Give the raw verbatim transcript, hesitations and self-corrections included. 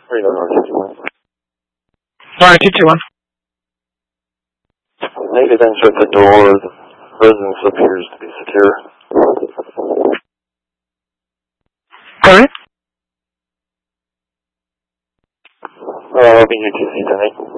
Reno, R two two one. R two two one. Navy then shut the door. The residence appears to be secure. Sorry? Uh, I'll be U T C ten eight.